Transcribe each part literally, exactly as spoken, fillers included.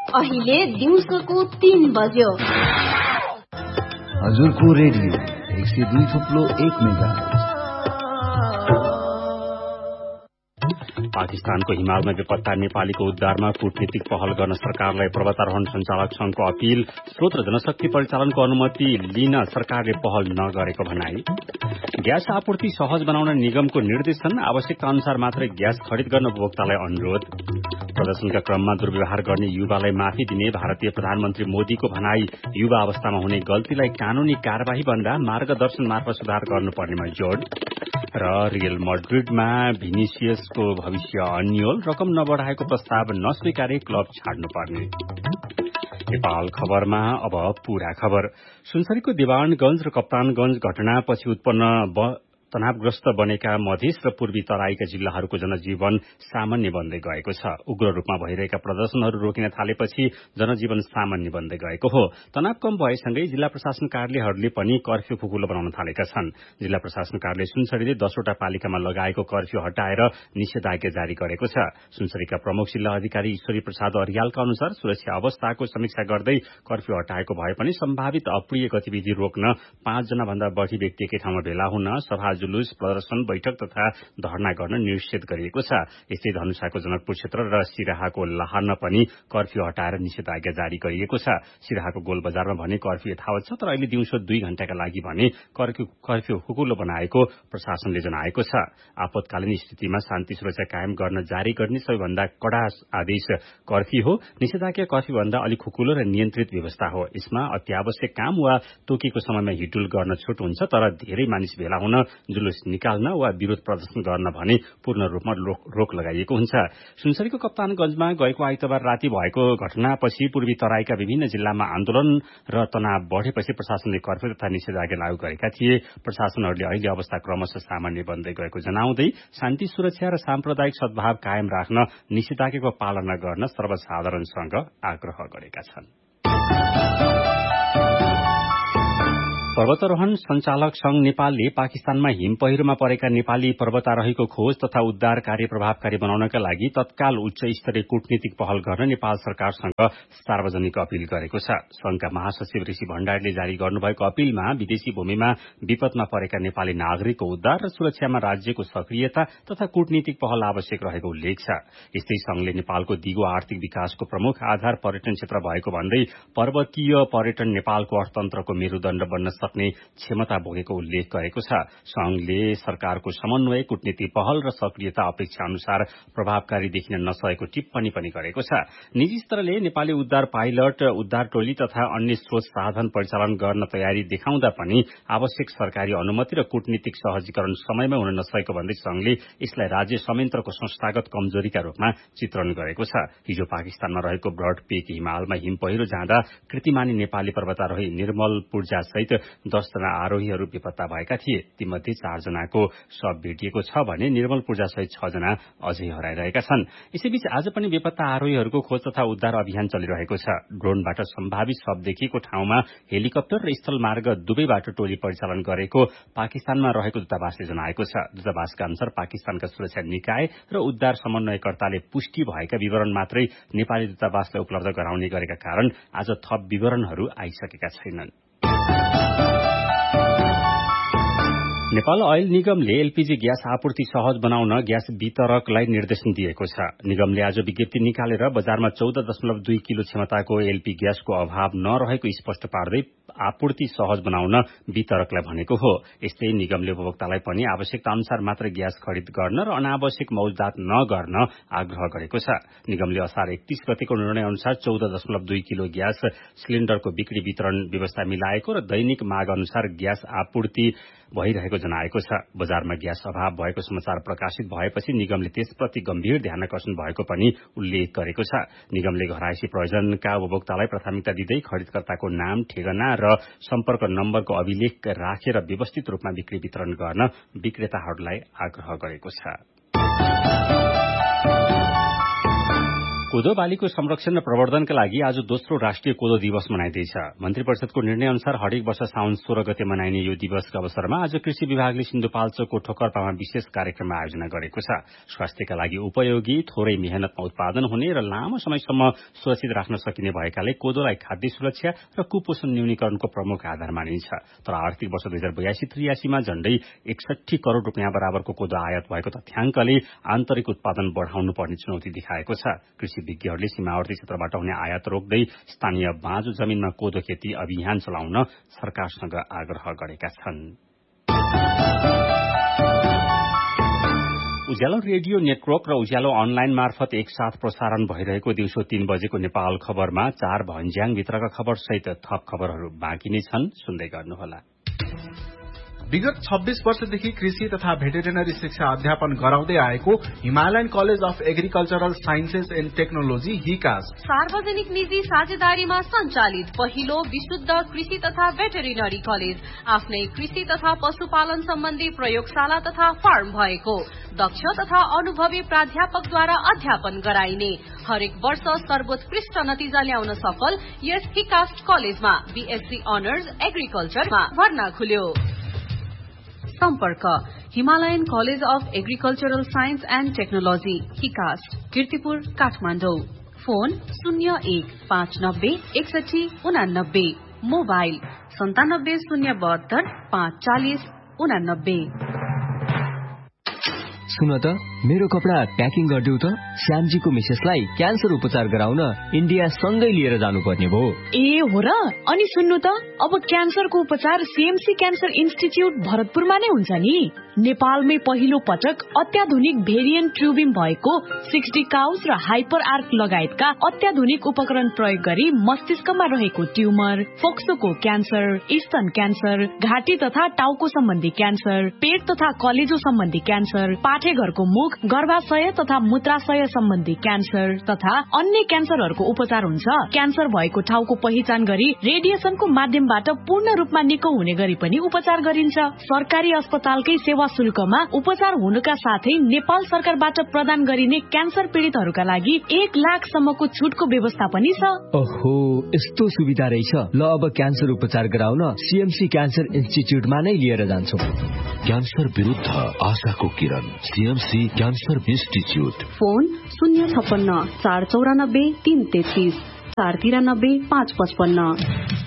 अहिले दिउँसोको तीन बज्यो। हजुरको रेडियो एक सय दुई थुप्लो एक मेगा। पाकिस्तानको हिमालमा बेपत्ता नेपालीको उद्धारमा कूटनीतिक पहल गर्न सरकारलाई पर्वतारोहण संचालक संघको अपील। स्रोत र जनशक्ति परिचालनको अनुमति लिन सरकारले पहल नगरेको भनाई। ग्यास आपूर्ति सहज बनाउन निगमको निर्देशन। आवश्यकता अनुसार मात्रै ग्यास खरिद गर्न उपभोक्तालाई अनुरोध। प्रदर्शनका क्रममा दुर्व्यवहार गर्ने युवालाई माफी दिने भारतीय प्रधानमन्त्री मोदीको भनाई। युवा अवस्थामा हुने गल्तीलाई कानूनी कार्यवाही भन्दा मार्गदर्शन मार्फत सुधार गर्नुपर्नेमा जोड। र रियल मड्रिडमा भिनिसियसको भविष्य अन्यल। रकम नबढाएको प्रस्ताव नस्वीकारे क्लब छाड्नुपर्ने। नेपाल खबरमा अब पूरा खबर। सुनसरीको देवानगंज र कप्तानगंज घटनापछि उत्पन्न तनावग्रस्त बनेका मधेस र पूर्वी तराईका जिल्लाहरूको जनजीवन सामान्य बन्दै गएको छ। उग्र रूपमा भइरहेका प्रदर्शनहरू रोकिन थालेपछि जनजीवन सामान्य बन्दै गएको हो। तनाव कम भएसँगै जिल्ला प्रशासन कार्यालयहरूले पनि कर्फ्यू खुकुलो बनाउन थालेका छन्। जिल्ला प्रशासन कार्यालय सुनसरीले दसवटा पालिकामा लगाएको कर्फ्यू हटाएर निषेधाज्ञा जारी गरेको छ। सुनसरीका प्रमुख जिल्ला अधिकारी ईश्वरी प्रसाद अरियालका अनुसार सुरक्षा अवस्थाको समीक्षा गर्दै कर्फ्यू हटाएको भए पनि सम्भावित अप्रिय गतिविधि रोक्न पाँचजना भन्दा बढ़ी व्यक्ति एकै ठाउँमा भेला हुन, सभा जुलुस, प्रदर्शन, बैठक तथा धरना गर्न निषेध गरिएको छ। यस्तै धनुषाको जनकपुर क्षेत्र र सिराहाको लाहानमा पनि कर्फ्यू हटाएर निषेधाज्ञा जारी गरिएको छ। सिराहाको गोल बजारमा भने कर्फ्यू यथावत छ, तर अहिले दिउँसो दुई घण्टाका लागि भने कर्फ्यू कर्फ्यू हुकुलो बनाएको प्रशासनले जनाएको छ। आपतकालीन स्थितिमा शान्ति सुरक्षा कायम गर्न जारी गर्ने सबैभन्दा कड़ा आदेश कर्फ्यू हो। निषेधाज्ञा कर्फ्यू भन्दा अलिक हुकुलो र नियन्त्रित व्यवस्था हो। यसमा अत्यावश्यक काम वा तोकेको समयमा हिडुल गर्न छुट हुन्छ, तर धेरै मानिस भेला हुन, जुलुस निकाल्न वा विरोध प्रदर्शन गर्न भने पूर्ण रूपमा रोक लगाइएको हुन्छ। सुनसरीको कप्तानगंजमा गएको आइतबार राति भएको घटनापछि पूर्वी तराईका विभिन्न जिल्लामा आन्दोलन र तनाव बढ़ेपछि प्रशासनले कर्फ्यू तथा निषेधाज्ञा लागू गरेका थिए। प्रशासनहरूले अहिले अवस्था क्रमशः सामान्य बन्दै गएको जनाउँदै शान्ति सुरक्षा र साम्प्रदायिक सद्भाव कायम राख्न निषेधाज्ञाको पालना गर्न सर्वसाधारणसँग आग्रह गरेका छन्। पर्वतारोहण संचालक संघ नेपालले पाकिस्तानमा हिम पहिरोमा परेका नेपाली पर्वतारोहीको खोज तथा उद्धार कार्य प्रभावकारी बनाउनका लागि तत्काल उच्च स्तरीय कूटनीतिक पहल गर्न नेपाल सरकारसँग सार्वजनिक अपील गरेको छ। संघका महासचिव ऋषि भण्डारीले जारी गर्नुभएको अपीलमा विदेशी भूमिमा विपदमा परेका नेपाली नागरिकको उद्धार र सुरक्षामा राज्यको सक्रियता तथा कूटनीतिक पहल आवश्यक रहेको उल्लेख छ। यस्तै संघले नेपालको दिगो आर्थिक विकासको प्रमुख आधार पर्यटन क्षेत्र भएको भन्दै पर्वतीय पर्यटन नेपालको अर्थतन्त्रको मेरुदण्ड बन्न सक्ने क्षमता बोकेको उल्लेख गरेको छ। संघले सरकारको समन्वय, कूटनीतिक पहल र सक्रियता अपेक्षा अनुसार प्रभावकारी देखिन नसकेको टिप्पणी पनि गरेको छ। निजी स्तरले नेपाली उद्धार पाइलट, उद्धार टोली तथा अन्य स्रोत साधन परिचालन गर्न तयारी देखाउँदा पनि आवश्यक सरकारी अनुमति र कूटनीतिक सहजीकरण समयमै हुन नसकेको भन्दै संघले यसलाई राज्य संयन्त्रको संस्थागत कमजोरीका रूपमा चित्रण गरेको छ। हिजो पाकिस्तानमा रहेको ब्रड पेक हिमालमा हिम पहिरो जाँदा कृतिमानी नेपाली पर्वतारोही निर्मल पूर्जा सहित दसजना आरोहीहरू बेपत्ता भएका थिए। तीमध्ये चारजनाको शव भेटिएको छ भने निर्मल पूर्जा सहित छजना अझै हराइरहेका छन्। यसैबीच आज पनि बेपत्ता आरोहीहरूको खोज तथा उद्धार अभियान चलिरहेको छ। ड्रोनबाट सम्भावित शव देखिएको ठाउँमा हेलिकप्टर र स्थलमार्ग दुवैबाट टोली परिचालन गरेको पाकिस्तानमा रहेको दूतावासले जनाएको छ। दूतावासका अनुसार पाकिस्तानका सुरक्षा निकाय र उद्धार समन्वयकर्ताले पुष्टि भएका विवरण मात्रै नेपाली दूतावासलाई उपलब्ध गराउने गरेका कारण आज थप विवरणहरू आइसकेका छैनन्। नेपाल ऑयल निगमले एलपीजी ग्यास आपूर्ति सहज बनाउन ग्यास वितरकलाई निर्देशन दिएको छ। निगमले आज विज्ञप्ति निकालेर बजारमा चौध दशमलव दुई किलो क्षमताको एलपी ग्यासको अभाव नरहेको स्पष्ट पार्दै आपूर्ति सहज बनाउन वितरकलाई भनेको हो। यस्तै निगमले उपभोक्तालाई पनि आवश्यकता अनुसार मात्र ग्यास खरिद गर्न र अनावश्यक मौजदात नगर्न आग्रह गरेको छ। निगमले असार एकतीस गतेको निर्णय अनुसार चौध दशमलव दुई किलो ग्यास सिलिण्डरको बिक्री वितरण व्यवस्था मिलाएको र दैनिक माग अनुसार ग्यास आपूर्ति भइरहेको जनाएको छ। बजारमा ग्यास अभाव भएको समाचार प्रकाशित भएपछि निगमले त्यसप्रति गम्भीर ध्यानकर्षण भएको पनि उल्लेख गरेको छ। निगमले घरायसी प्रयोजनका उपभोक्तालाई प्राथमिकता दिँदै खरिदकर्ताको नाम, ठेगाना र सम्पर्क नम्बरको अभिलेख राखेर व्यवस्थित रूपमा बिक्री वितरण गर्न विक्रेताहरूलाई आग्रह गरेको छ। कोदो बालीको संरक्षण र प्रवर्धनका लागि आज दोस्रो राष्ट्रिय कोदो दिवस मनाइँदैछ। मन्त्री परिषदको निर्णय अनुसार हरेक वर्ष साउन सोह्र गते मनाइने यो दिवसका अवसरमा आज कृषि विभागले सिन्धुपाल्चोकको ठोकरपामा विशेष कार्यक्रम आयोजना गरेको छ। स्वास्थ्यका लागि उपयोगी, थोरै मेहनतमा उत्पादन हुने र लामो समयसम्म सुरक्षित राख्न सकिने भएकाले कोदोलाई खाद्य सुरक्षा र कुपोषण न्यूनीकरणको प्रमुख आधार मानिन्छ। तर आर्थिक वर्ष दुई हजार बयासी त्रियासीमा झण्डै एकसठी करोड़ रुपियाँ बराबरको कोदो आयात भएको तथ्याङ्कले आन्तरिक उत्पादन बढ़ाउनु पर्ने चुनौती देखाएको छ। कृषि विज्ञहरूले सीमावर्ती क्षेत्रबाट हुने आयात रोक्दै स्थानीय बाँझो जमिनमा कोदो खेती अभियान चलाउन सरकारसँग आग्रह गरेका छन्। उज्यालो रेडियो नेटवर्क र उज्यालो अनलाइन मार्फत एकसाथ प्रसारण भइरहेको दिउँसो तीन बजेको नेपाल खबरमा चार भन्ज्याङ भित्रका खबर सहित थप खबरहरू बाँकी नै छन्, सुन्दै गर्नुहोला। विगत छब्बीस वर्षदेखि कृषि तथा भेटेरिनरी शिक्षा अध्यापन गराउँदै आएको Himalayan college of agricultural sciences and technology हिकास सार्वजनिक निजी साझेदारीमा सञ्चालित पहिलो विशुद्ध कृषि तथा भेटेरिनरी कलेज, आफ्नै कृषि तथा पशुपालन सम्बन्धी प्रयोगशाला तथा फार्म भएको, दक्ष तथा अनुभवी प्राध्यापकद्वारा अध्यापन गराइने, हरेक वर्ष सर्वोत्कृष्ट नतिजा ल्याउन सफल यस हिकास कलेजमा बीएससी अनर्स एग्रिकल्चरमा भर्ना खुल्यो। सम्पर्क Himalayan college of agricultural science and technology हिकास, Kirtipur, Kathmandu. Phone शून्य एक पाँच नब्बे एकसठी उनानब्बे, मोबाइल सन्तानब्बे शून्य बहत्तर पाँच चालिस उनानब्बे। सुन त, मेरो कपडा प्याकिङ गरिदेऊ त। श्यामजीको मिसेसलाई क्यान्सर उपचार गराउन इन्डिया सँगै लिएर जानुपर्ने भयो। ए हो र? अनि सुन्नु त, अब क्यान्सरको उपचार सीएमसी क्यान्सर इन्स्टिच्युट भरतपुरमा नै हुन्छ नि। नेपालमै पहिलो पटक अत्याधुनिक भेरिएन्ट ट्युबिम भएको सिक्सटी काउस र हाइपर आर्क लगायतका अत्याधुनिक उपकरण प्रयोग गरी मस्तिष्कमा रहेको ट्युमर, फोक्सोको क्यान्सर, स्तन क्यान्सर, घाँटी तथा टाउको सम्बन्धी क्यान्सर, पेट तथा कलेजो सम्बन्धी क्यान्सर, पाठेघरको मुख, गर्भाशय तथा मूत्राशय सम्बन्धी क्यान्सर तथा अन्य क्यान्सरहरूको उपचार हुन्छ। क्यान्सर भएको ठाउँको पहिचान गरी रेडिएसनको माध्यमबाट पूर्ण रूपमा निको हुने गरी पनि उपचार गरिन्छ। सरकारी अस्पतालकै सेवा शुल्कमा उपचार हुनुका साथै नेपाल सरकारबाट प्रदान गरिने क्यान्सर पीड़ितहरूका लागि एक लाख सम्मको छुटको व्यवस्था पनि छ। ओहो, यस्तो सुविधा रहेछ। ल, अब क्यान्सर उपचार गराउन सीएमसी क्यान्सर इन्स्टिच्युटमा नै लिएर जान्छु। क्यान्सर विरुद्ध आशाको किरण, सीएमसी क्यान्सर इन्स्टिच्युट। फोन शून्य छप्पन्न चार चौरानब्बे तीन तेत्तीस, चार तिरानब्बे पाँच पचपन्न।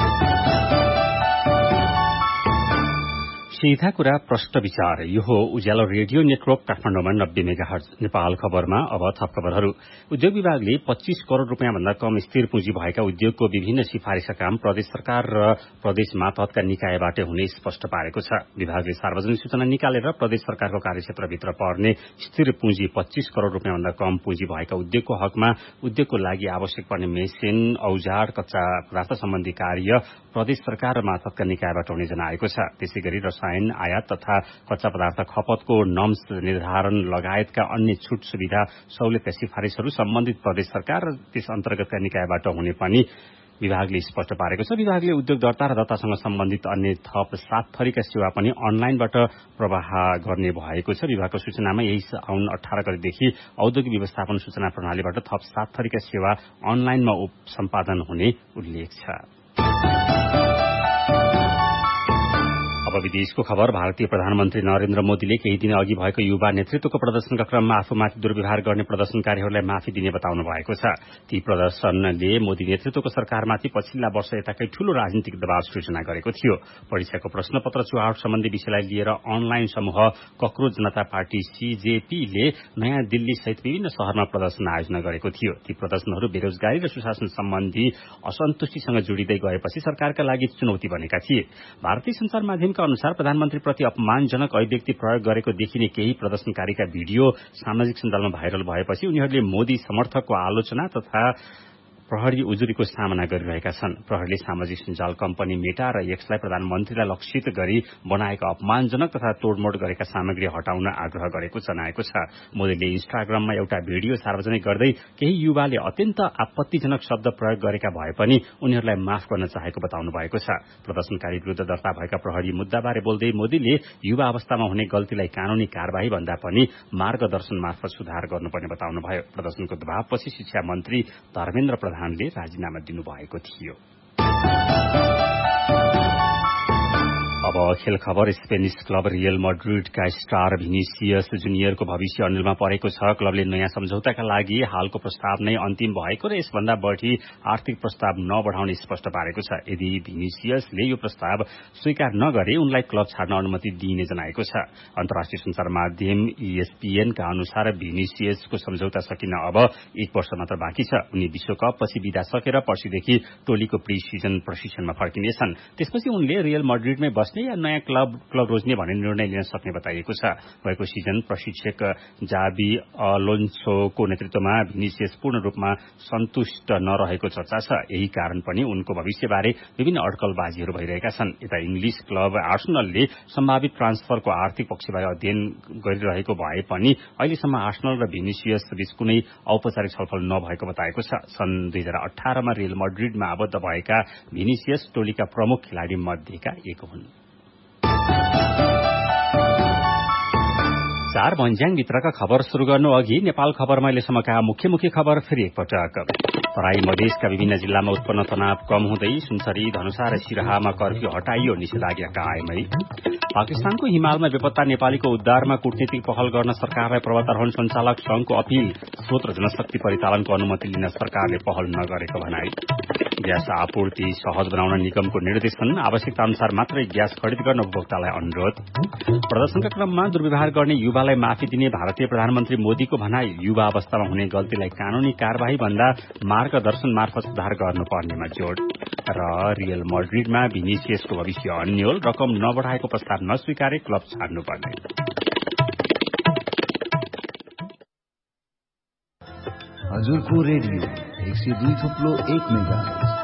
सीधा कुरा प्रश्न विचार, यो हो उज्यालो रेडियो नेटवर्क काठमाडौँमा नब्बे मेगाहर्ज। नेपाल खबरमा अब थप खबरहरू। उद्योग विभागले पच्चीस करोड़ रुपियाँ भन्दा कम स्थिर पुँजी भएका उद्योगको विभिन्न सिफारिसका काम प्रदेश सरकार र प्रदेश मातहतका निकायबाट हुने स्पष्ट पारेको छ। विभागले सार्वजनिक सूचना निकालेर प्रदेश सरकारको कार्यक्षेत्रभित्र पर्ने स्थिर पुँजी पच्चीस करोड़ रुपियाँ भन्दा कम पुँजी भएका उद्योगको हकमा उद्योगको लागि आवश्यक पर्ने मेसिन, औजार, कच्चा पदार्थ सम्बन्धी कार्य प्रदेश सरकार र मातहतका निकायबाट हुने जनाएको छ। त्यसै गरी रसायन आयात तथा कच्चा पदार्थ खपतको नम्स निर्धारण लगायतका अन्य छुट सुविधा सहुलियतका सिफारिसहरू सम्बन्धित प्रदेश सरकार र त्यस अन्तर्गतका निकायबाट हुने पनि विभागले स्पष्ट पारेको छ। विभागले उद्योग दर्ता र दत्तासँग सम्बन्धित अन्य थप सात थरीका सेवा पनि अनलाइनबाट प्रवाह गर्ने भएको छ। विभागको सूचनामा यही साउन अठार गतेदेखि औद्योगिक व्यवस्थापन सूचना प्रणालीबाट थप सात थरीका सेवा अनलाइनमा सम्पादन हुने उल्लेख छ। अब विदेशको खबर। भारतीय प्रधानमन्त्री नरेन्द्र मोदीले केही दिन अघि भएको युवा नेतृत्वको प्रदर्शनका क्रममा आफूमाथि दुर्व्यवहार गर्ने प्रदर्शनकारीहरूलाई माफी दिने बताउनु भएको छ। ती प्रदर्शनले मोदी नेतृत्वको सरकारमाथि पछिल्ला वर्ष यताकै ठूलो राजनीतिक दबाव सृजना गरेको थियो। परीक्षाको प्रश्नपत्र चुहावट सम्बन्धी विषयलाई लिएर अनलाइन समूह कक्रोच जनता पार्टी सीजेपीले नयाँ दिल्ली सहित विभिन्न शहरमा प्रदर्शन आयोजना गरेको थियो। ती प्रदर्शनहरू बेरोजगारी र सुशासन सम्बन्धी असन्तुष्टिसँग जोडिँदै गएपछि सरकारका लागि चुनौती बनेका थिए। भारतीय सञ्चार माध्यमका अनुसार प्रधानमन्त्रीप्रति अपमानजनक अभिव्यक्ति प्रयोग गरेको देखिने केही प्रदर्शनकारीका भिडियो सामाजिक सञ्जालमा भाइरल भएपछि उनीहरूले मोदी समर्थकको आलोचना तथा प्रहरी उजुरीको सामना गरिरहेका छन्। प्रहरीले सामाजिक सञ्जाल कम्पनी मेटा र एक्सलाई प्रधानमन्त्रीलाई लक्षित गरी बनाएका अपमानजनक तथा तोडमोड गरेका सामग्री हटाउन आग्रह गरेको जनाएको छ। मोदीले इन्स्टाग्राममा एउटा भिडियो सार्वजनिक गर्दै केही युवाले अत्यन्त आपत्तिजनक शब्द प्रयोग गरेका भए पनि उनीहरूलाई माफ गर्न चाहेको बताउनु भएको छ। प्रदर्शनकारी विरुद्ध दर्ता भएका प्रहरी मुद्दाबारे बोल्दै मोदीले युवा अवस्थामा हुने गल्तीलाई कानूनी कार्यवाही भन्दा पनि मार्गदर्शन मार्फत सुधार गर्नुपर्ने बताउनुभयो। प्रदर्शनको दबावपछि शिक्षा मन्त्री धर्मेन्द्र प्रधानले राजीनामा दिनुभएको थियो। अब खेल खबर। स्पेनिश क्लब रियल मड्रिडका स्टार भिनिसियस जुनियरको भविष्य अन्यलमा परेको छ। क्लबले नयाँ सम्झौताका लागि हालको प्रस्ताव नै अन्तिम भएको र यसभन्दा बढ़ी आर्थिक प्रस्ताव नबढाउने स्पष्ट पारेको छ। यदि भिनिसियसले यो प्रस्ताव स्वीकार नगरे उनलाई क्लब छाड्न अनुमति दिइने जनाएको छ। अन्तर्राष्ट्रिय संचार माध्यम ईएसपीएनका अनुसार भिनिसियसको सम्झौता सकिन अब एक वर्ष मात्र बाँकी छ। उनी विश्वकपपछि बिदा सकेर पर्सिदेखि टोलीको प्री सिजन प्रशिक्षणमा फर्किनेछन्। त्यसपछि उनले रियल मड्रिडमै बस्ने या नयाँ क्लब क्लब रोज्ने भन्ने निर्णय लिन सक्ने बताइएको छ। गएको सिजन प्रशिक्षक जाबी अलोन्सोको नेतृत्वमा भिनिसियस पूर्ण रूपमा सन्तुष्ट नरहेको चर्चा छ। यही कारण पनि उनको भविष्यबारे विभिन्न अड्कलबाजीहरू भइरहेका छन्। यता इंग्लिश क्लब आर्सेनलले सम्भावित ट्रान्सफरको आर्थिक पक्षबारे अध्ययन गरिरहेको भए पनि अहिलेसम्म आर्सेनल र भिनिसियस बीच कुनै औपचारिक छलफल नभएको बताएको छ। सन् दुई हजार अठारमा रियल मड्रिडमा आबद्ध भएका भिनिसियस टोलीका प्रमुख खेलाड़ी मध्येका एक हुन्। चार भन्ज्याङभित्रका खबर शुरू गर्नु अघि नेपाल खबरमा अहिलेसम्मका मुख्य मुख्य खबर फेरि एकपटक। तराई मधेसका विभिन्न जिल्लामा उत्पन्न तनाव कम हुँदै सुनसरी, धनुषा र सिराहामा कर्फ्यू हटाइयो निषेधाज्ञा कायमै। पाकिस्तानको हिमालमा बेपत्ता नेपालीको उद्धारमा कूटनीतिक पहल गर्न सरकारलाई पर्वतारोहण सञ्चालक संघको अपील। स्रोत र जनशक्ति परिचालनको अनुमति लिन सरकारले पहल नगरेको भनाई। ग्यास आपूर्ति सहज बनाउन निगमको निर्देशन। आवश्यकता अनुसार मात्रै ग्यास खरिद गर्न उपभोक्तालाई अनुरोध। प्रदर्शनका क्रममा दुर्व्यवहार गर्ने युवालाई माफी दिने भारतीय प्रधानमन्त्री मोदीको भनाई। युवा अवस्थामा हुने गल्तीलाई कानूनी कार्यवाही भन्दा मार्गदर्शन मार्फत सुधार गर्नुपर्नेमा जोड़। र रियल मड्रिडमा भिनिसियसको भविष्य अन्यल। रकम नबढाएको प्रस्ताव नस्वीकारे क्लब छाड्नुपर्ने। हजुरको रेडियो एक सय दुई थुप्लो एक मेगा।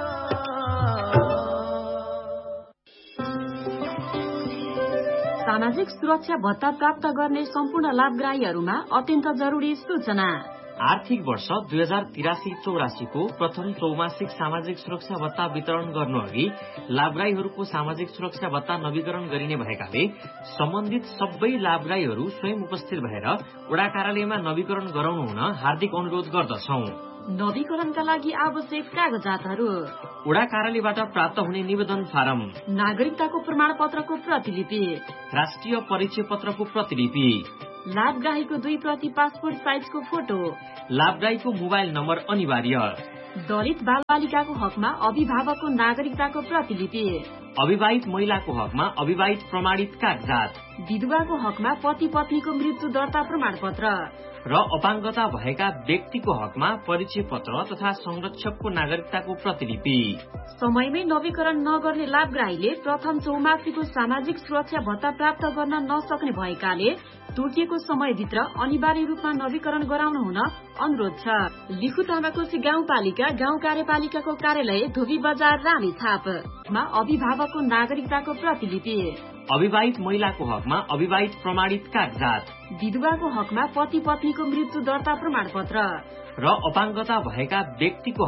सामाजिक सुरक्षा भत्ता प्राप्त गर्ने सम्पूर्ण लाभग्राहीहरूमा अत्यन्त जरुरी सूचना। आर्थिक वर्ष दुई हजार तिरासी चौरासीको प्रथम चौमासिक सामाजिक सुरक्षा भत्ता वितरण गर्नु अघि लाभग्राहीहरूको सामाजिक सुरक्षा भत्ता नवीकरण गरिने भएकाले सम्बन्धित सबै लाभग्राहीहरू स्वयं उपस्थित भएर वडा कार्यालयमा नवीकरण गराउनु हुन हार्दिक अनुरोध गर्दछौं। नवीकरणका लागि आवश्यक कागजातहरू: वडा कार्यालयबाट प्राप्त हुने निवेदन फारम, नागरिकताको प्रमाण पत्रको प्रतिलिपि, राष्ट्रिय परिचय पत्रको प्रतिलिपि, लाभग्राहीको दुई प्रति पासपोर्ट साइजको फोटो, लाभग्राहीको मोबाइल नम्बर अनिवार्य, दलित बालबालिकाको हकमा अभिभावकको नागरिकताको प्रतिलिपि, अविवाहित महिलाको हकमा अविवाहित प्रमाणित कागजात, विधवाको हकमा पति पत्नीको मृत्यु दर्ता प्रमाण पत्र र अपाङ्गता भएका व्यक्तिको हकमा परिचय पत्र तथा संरक्षकको नागरिकताको प्रतिलिपि। समयमै नवीकरण नगर्ने लाभग्राहीले प्रथम चौमासीको सामाजिक सुरक्षा भत्ता प्राप्त गर्न नसक्ने भएकाले तोकिएको समयभित्र अनिवार्य रूपमा नवीकरण गराउनु हुन अनुरोध छ। लिखु तामाकोशी गाउँपालिका गाउँ कार्यपालिकाको कार्यालय धोबी बजार रामेछापमा अभिभावकको नागरिकताको प्रतिलिपि, अविवाहित महिलाको हकमा अविवाहित प्रमाणित कागजात, विधवाको हकमा पति पत्नीको मृत्यु दर्ता प्रमाण पत्र र अपाङ्गता भएका व्यक्तिको